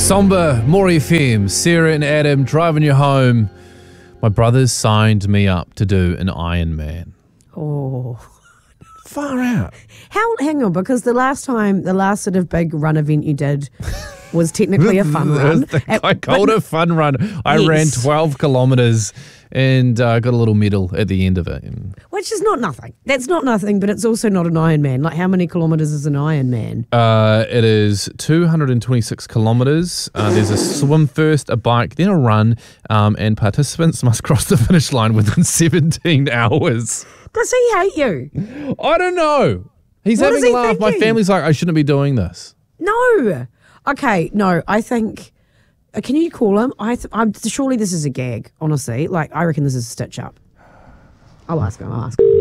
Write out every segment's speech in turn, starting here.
Somber, Maury FM, Sarah and Adam driving you home. My brothers signed me up to do an Ironman. Oh. Far out. Hang on, because the last sort of big run event you did was technically a fun run. I called it a fun run. I ran 12 kilometres and got a little medal at the end of it. Which is not nothing. That's not nothing, but it's also not an Ironman. Like, how many kilometres is an Ironman? It is 226 kilometres. There's a swim first, a bike, then a run, and participants must cross the finish line within 17 hours. Does he hate you? I don't know. He's What having is a he laugh. thinking? My family's like, I shouldn't be doing this. No. Okay, no, I think... can you call him? Surely this is a gag, honestly. Like, I reckon this is a stitch-up. I'll ask him.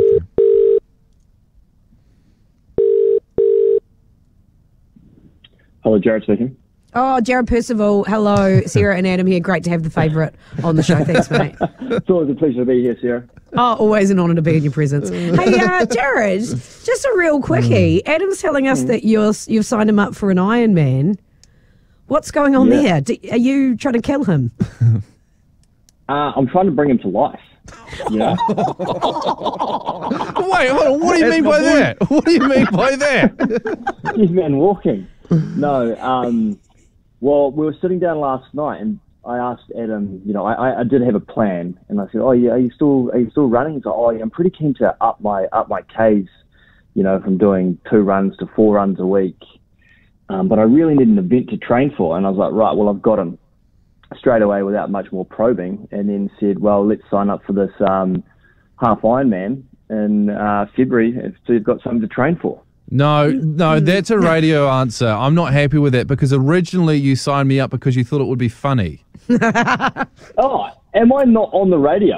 Hello, Jared speaking. Oh, Jared Percival. Hello, Sarah and Adam here. Great to have the favourite on the show. Thanks, mate. It's always a pleasure to be here, Sarah. Oh, always an honour to be in your presence. Hey, Jared, just a real quickie. Adam's telling us that you've signed him up for an Ironman. What's going on there? Are you trying to kill him? I'm trying to bring him to life. You know? Wait, hold on. What do you mean by that? What do you mean by that? He's man walking. No, well, we were sitting down last night and I asked Adam, you know, I did have a plan, and I said, oh yeah, are you still running? He's like, oh yeah, I'm pretty keen to up my Ks, you know, from doing 2 runs to 4 runs a week. But I really need an event to train for. And I was like, right, well, I've got him straight away without much more probing, and then said, well, let's sign up for this half Ironman in February so you've got something to train for. No, that's a radio answer. I'm not happy with that because originally you signed me up because you thought it would be funny. Oh, am I not on the radio?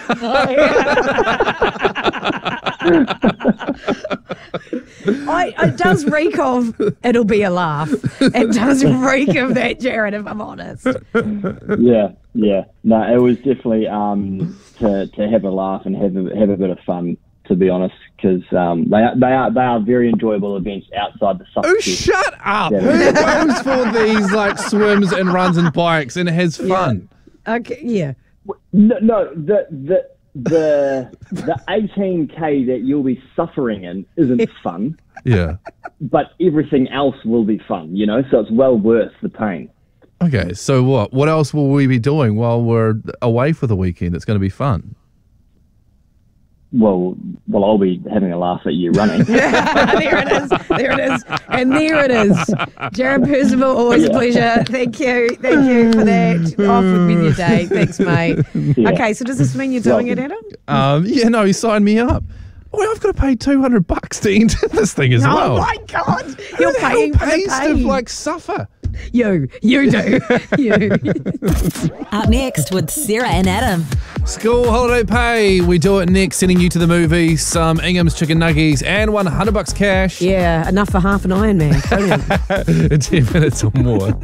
It does reek of it'll be a laugh. It does reek of that, Jared, if I'm honest. Yeah. No, it was definitely to have a laugh and have a bit of fun, to be honest, because they are very enjoyable events outside the suffer. Oh, shut up! Who goes for these like swims and runs and bikes and has fun? Yeah. Okay, yeah. No, the 18K that you'll be suffering in isn't fun. Yeah. But everything else will be fun, you know, so it's well worth the pain. Okay, so what? What else will we be doing while we're away for the weekend that's going to be fun? Well, I'll be having a laugh at you running. There it is. And there it is. Jared Percival, always a pleasure. Thank you for that. Off with me your day. Thanks, mate. Yeah. Okay, so does this mean you're doing it, Adam? Yeah, no, he signed me up. Well, I've got to pay $200 to enter this thing as well. Oh my God! You're paying for the to pain. like suffer. You do. You. Up next with Sarah and Adam. School holiday pay. We do it next, sending you to the movies, some Ingham's chicken nuggies, and $100 cash. Yeah, enough for half an Ironman. Brilliant. In 10 minutes or more.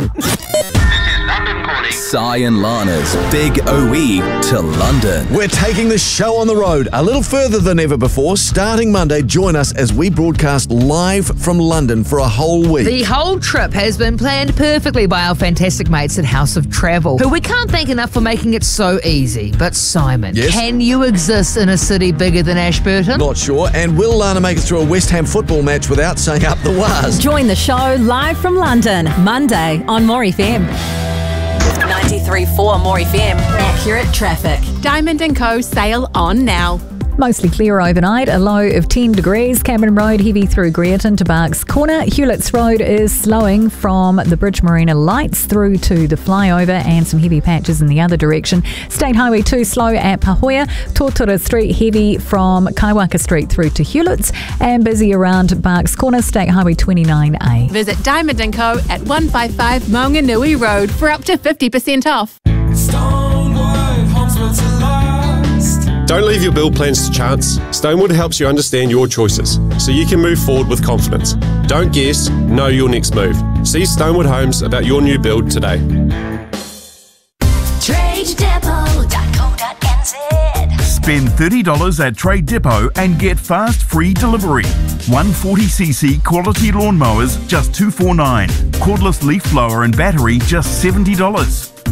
Sai and Lana's Big OE to London. We're taking the show on the road a little further than ever before. Starting Monday, join us as we broadcast live from London for a whole week. The whole trip has been planned perfectly by our fantastic mates at House of Travel, who we can't thank enough for making it so easy. But Simon, Yes? Can you exist in a city bigger than Ashburton? Not sure. And will Lana make it through a West Ham football match without saying up the waz? Join the show live from London, Monday on More FM. 93.4 More FM. Accurate traffic. Diamond & Co. sale on now. Mostly clear overnight, a low of 10 degrees. Cameron Road heavy through Greerton to Barks Corner. Hewletts Road is slowing from the Bridge Marina Lights through to the flyover, and some heavy patches in the other direction. State Highway 2 slow at Pahoia. Tortora Street heavy from Kaiwaka Street through to Hewletts, and busy around Barks Corner. State Highway 29A. Visit Diamond & Co. at 155 Maunganui Road for up to 50% off. Don't leave your build plans to chance. Stonewood helps you understand your choices so you can move forward with confidence. Don't guess, know your next move. See Stonewood Homes about your new build today. TradeDepot.co.nz Spend $30 at Trade Depot and get fast free delivery. 140cc quality lawnmowers just $249. Cordless leaf blower and battery just $70.